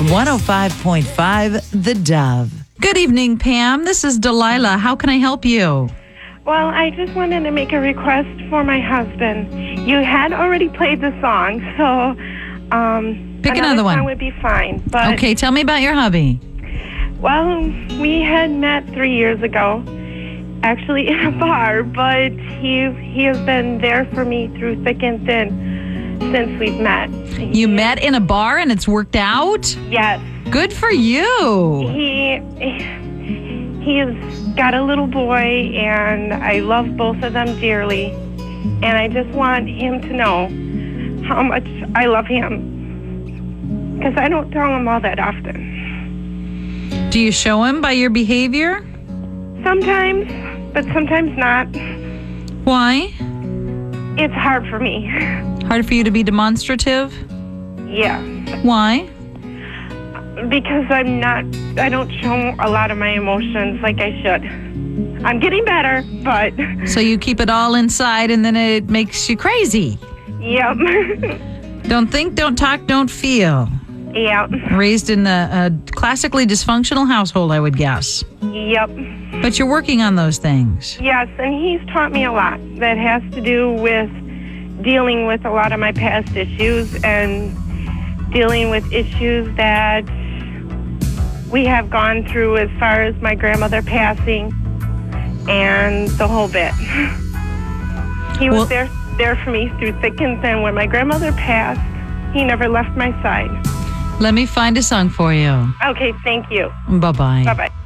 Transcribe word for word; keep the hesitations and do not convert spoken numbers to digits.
one oh five point five The Dove. Good evening, Pam. This is Delilah. How can I help you? Well, I just wanted to make a request for my husband. You had already played the song, so um, Pick another one. song would be fine. But, Okay, tell me about your hubby. Well, we had met three years ago, actually in a bar, but he he has been there for me through thick and thin since we've met. You He- met in a bar and it's worked out? Yes. Good for you. He he's got a little boy, and I love both of them dearly. And I just want him to know how much I love him, because I don't tell him all that often. Do you show him by your behavior? Sometimes, but sometimes not. Why? It's hard for me. Hard for you to be demonstrative? Yeah, Why? because I'm not, I don't show a lot of my emotions like I should. I'm getting better, but So you keep it all inside and then it makes you crazy. yep. Don't think, don't talk, don't feel. Yep. Raised in a, a classically dysfunctional household, I would guess. Yep. But you're working on those things. Yes, and he's taught me a lot that has to do with dealing with a lot of my past issues and dealing with issues that we have gone through as far as my grandmother passing and the whole bit. He was Well- there there for me through thick and thin. When my grandmother passed, he never left my side. Let me find a song for you. Okay, thank you. Bye-bye. Bye-bye.